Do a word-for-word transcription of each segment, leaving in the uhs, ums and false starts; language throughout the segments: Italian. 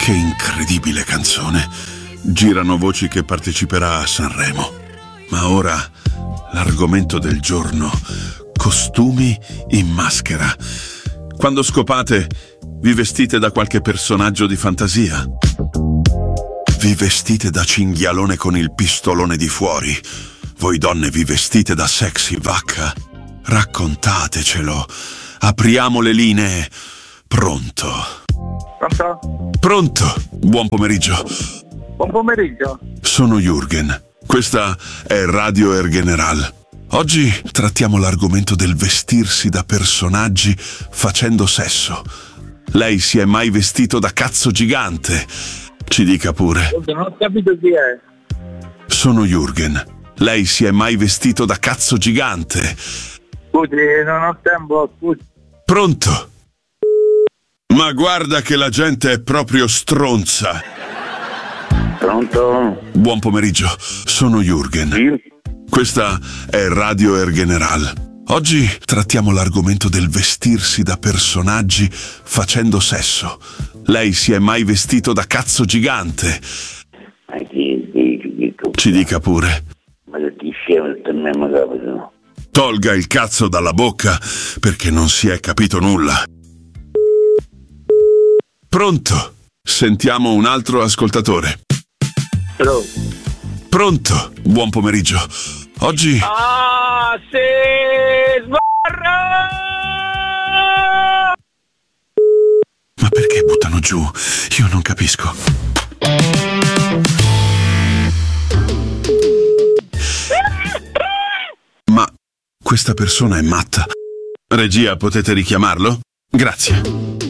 Che incredibile canzone. Girano voci che parteciperà a Sanremo. Ma ora l'argomento del giorno: costumi in maschera. Quando scopate, vi vestite da qualche personaggio di fantasia? Vi vestite da cinghialone con il pistolone di fuori? Voi donne vi vestite da sexy vacca? Raccontatecelo. Apriamo le linee. Pronto? Pronto? Pronto? Buon pomeriggio. Buon pomeriggio. Sono Jürgen. Questa è Radio Ergeneral. Oggi trattiamo l'argomento del vestirsi da personaggi facendo sesso. Lei si è mai vestito da cazzo gigante? Ci dica pure. Non ho capito chi è. Sono Jürgen. Lei si è mai vestito da cazzo gigante? Scusi, non ho tempo, scusi. Pronto? Ma guarda che la gente è proprio stronza. Pronto? Buon pomeriggio, sono Jürgen. Sì? Questa è Radio Ergeneral. Oggi trattiamo l'argomento del vestirsi da personaggi facendo sesso. Lei si è mai vestito da cazzo gigante? Ma chi, chi, chi, chi, Ci dica pure. Ma che ti scemo per me mi capito. Tolga il cazzo dalla bocca perché non si è capito nulla. Pronto? Sentiamo un altro ascoltatore. Pronto? Pronto? Buon pomeriggio. Oggi... Ah, si sbarra! Ma perché buttano giù? Io non capisco. Ma questa persona è matta. Regia, potete richiamarlo? Grazie.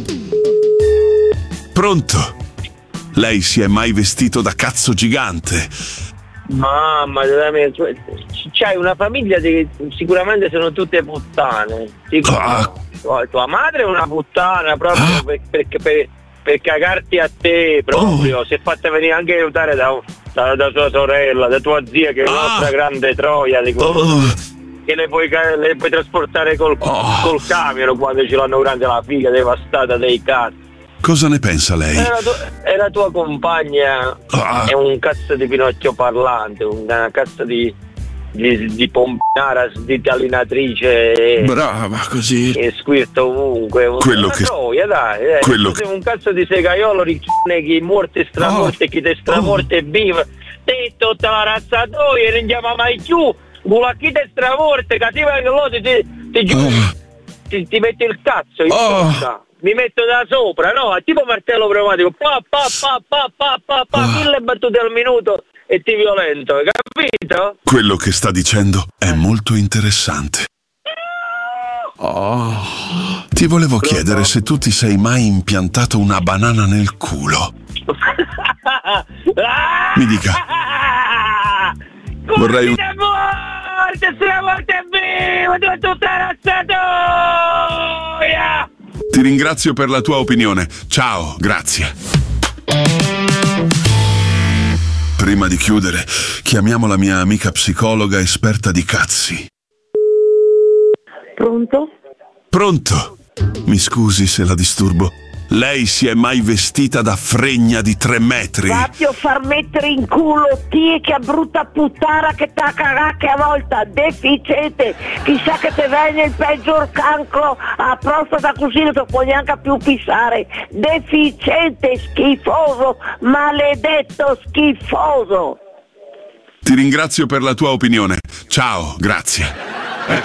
Pronto? Lei si è mai vestito da cazzo gigante? Mamma della mia, c'hai una famiglia di sicuramente sono tutte puttane. Sicur- Ah. tua, tua madre è una puttana proprio Ah. per, per, per, per cagarti a te proprio. Oh. Si è fatta venire anche aiutare da, da, da tua sorella, da tua zia che è Ah. la nostra grande troia di quello. Oh. Che le puoi, le puoi trasportare col, Oh. col camion quando ce l'hanno grande la figa devastata dei cazzi. Cosa ne pensa lei? È la, tua, è la tua compagna, Ah. è un cazzo di Pinocchio parlante, una cazzo di, di, di pompinara sditalinatrice Brava, così. e squirta ovunque. Quello una che- troia, dai, eh. quello Tu sei che- un cazzo di segaiolo riccione chi morte e stramorte, Oh. chi te stramorte e viva. Te e tutta la razza tua e non andiamo mai più. Con chi te stramorte, cattiva che lo ti, ti, ti, giuro, Oh. ti, ti metti il cazzo in Oh. bocca. Mi metto da sopra, no? È tipo martello pneumatico, pa pa pa pa pa pa pa, Ah. mille battute al minuto e ti violento, hai capito? Quello che sta dicendo è molto interessante. Oh. Ti volevo chiedere se tu ti sei mai impiantato una banana nel culo. Mi dica. Vorrei un- Corrine morte, sulla morte è viva, tu tutta la razzaia! Ti ringrazio per la tua opinione. Ciao, grazie. Prima di chiudere, chiamiamo la mia amica psicologa esperta di cazzi. Pronto? Pronto? Mi scusi se la disturbo. Lei si è mai vestita da fregna di tre metri? Vatti a far mettere in culo tie che brutta puttana che t'ha cagacche a volta, deficiente, chissà che te viene il peggior cancro a prostata così non ti puoi neanche più pissare, deficiente, schifoso, maledetto schifoso. Ti ringrazio per la tua opinione. Ciao, grazie.